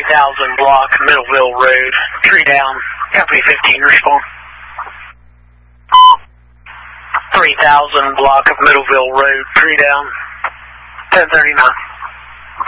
block, Middleville Road, 3 down, Company 15, respond. 3000 block of Middleville Road, 3 down, 1039.